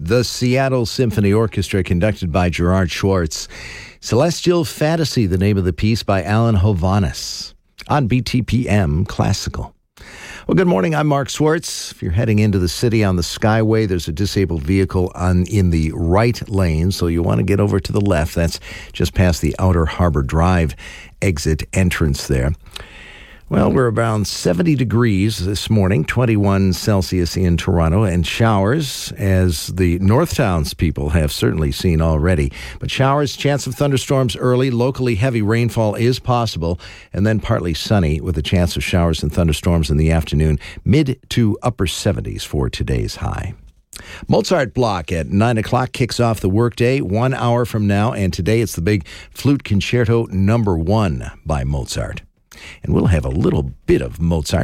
The Seattle Symphony Orchestra, conducted by Gerard Schwartz. Celestial Fantasy, the name of the piece, by Alan Hovhaness on BTPM Classical. Well, good morning. I'm Mark Swartz. If you're heading into the city on the Skyway, there's a disabled vehicle in the right lane, so you want to get over to the left. That's just past the Outer Harbor Drive exit entrance there. Well, we're around 70 degrees this morning, 21 Celsius in Toronto, and showers, as the North townspeople have certainly seen already. But showers, chance of thunderstorms early, locally heavy rainfall is possible, and then partly sunny with a chance of showers and thunderstorms in the afternoon, mid to upper 70s for today's high. Mozart block at 9 o'clock kicks off the workday 1 hour from now, and today it's the big Flute Concerto No. 1 by Mozart. And we'll have a little bit of Mozart